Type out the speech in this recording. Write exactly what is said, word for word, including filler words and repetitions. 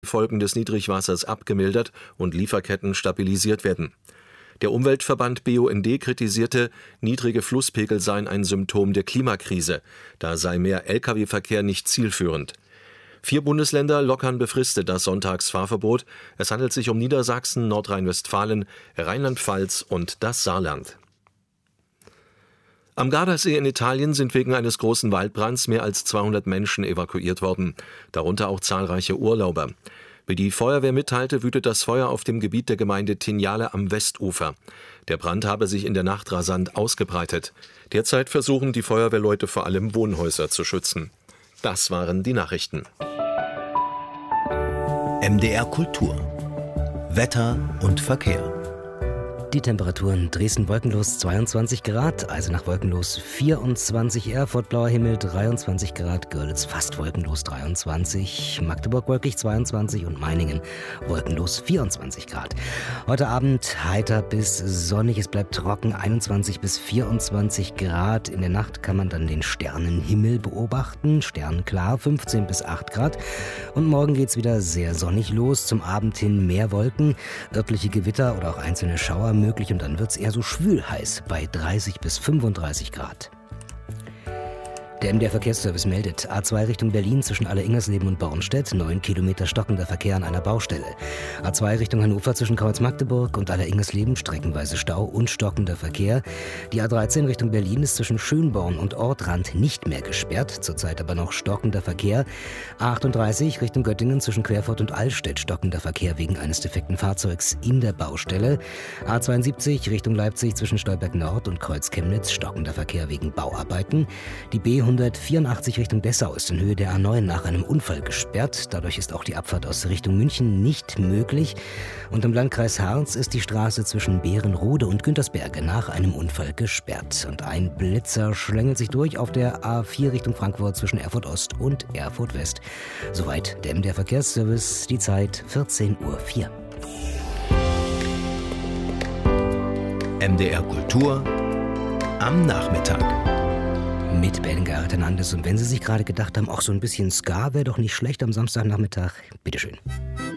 Folgen des Niedrigwassers abgemildert und Lieferketten stabilisiert werden. Der Umweltverband B U N D kritisierte, niedrige Flusspegel seien ein Symptom der Klimakrise. Da sei mehr L K W-Verkehr nicht zielführend. Vier Bundesländer lockern befristet das Sonntagsfahrverbot. Es handelt sich um Niedersachsen, Nordrhein-Westfalen, Rheinland-Pfalz und das Saarland. Am Gardasee in Italien sind wegen eines großen Waldbrands mehr als zweihundert Menschen evakuiert worden, darunter auch zahlreiche Urlauber. Wie die Feuerwehr mitteilte, wütet das Feuer auf dem Gebiet der Gemeinde Tignale am Westufer. Der Brand habe sich in der Nacht rasant ausgebreitet. Derzeit versuchen die Feuerwehrleute vor allem Wohnhäuser zu schützen. Das waren die Nachrichten. M D R Kultur. Wetter und Verkehr. Die Temperaturen: Dresden wolkenlos zweiundzwanzig Grad, Eisenach wolkenlos vierundzwanzig, Erfurt blauer Himmel dreiundzwanzig Grad, Görlitz fast wolkenlos dreiundzwanzig, Magdeburg wolkig zweiundzwanzig und Meiningen wolkenlos vierundzwanzig Grad. Heute Abend heiter bis sonnig, es bleibt trocken, einundzwanzig bis vierundzwanzig Grad. In der Nacht kann man dann den Sternenhimmel beobachten, sternklar, fünfzehn bis acht Grad. Und morgen geht's wieder sehr sonnig los, zum Abend hin mehr Wolken, örtliche Gewitter oder auch einzelne Schauer möglich und dann wird es eher so schwül heiß bei dreißig bis fünfunddreißig Grad. Der M D R-Verkehrsservice meldet: A zwei Richtung Berlin zwischen Aller-Ingersleben und Bornstedt, neun Kilometer stockender Verkehr an einer Baustelle. A zwei Richtung Hannover zwischen Kautz-Magdeburg und Aller-Ingersleben, streckenweise Stau und stockender Verkehr. Die A dreizehn Richtung Berlin ist zwischen Schönborn und Ortrand nicht mehr gesperrt, zurzeit aber noch stockender Verkehr. A achtunddreißig Richtung Göttingen zwischen Querfurt und Allstedt, stockender Verkehr wegen eines defekten Fahrzeugs in der Baustelle. A zweiundsiebzig Richtung Leipzig zwischen Stolberg Nord und Kreuz-Chemnitz, stockender Verkehr wegen Bauarbeiten. Die B hundertvierundachtzig Richtung Dessau ist in Höhe der A neun nach einem Unfall gesperrt. Dadurch ist auch die Abfahrt aus Richtung München nicht möglich. Und im Landkreis Harz ist die Straße zwischen Bärenrode und Güntersberge nach einem Unfall gesperrt. Und ein Blitzer schlängelt sich durch auf der A vier Richtung Frankfurt zwischen Erfurt Ost und Erfurt West. Soweit der M D R-Verkehrsservice, die Zeit vierzehn Uhr vier. M D R Kultur am Nachmittag. Mit Bellengarten Hernandez. Und wenn Sie sich gerade gedacht haben, auch so ein bisschen Ska wäre doch nicht schlecht am Samstagnachmittag, bitteschön.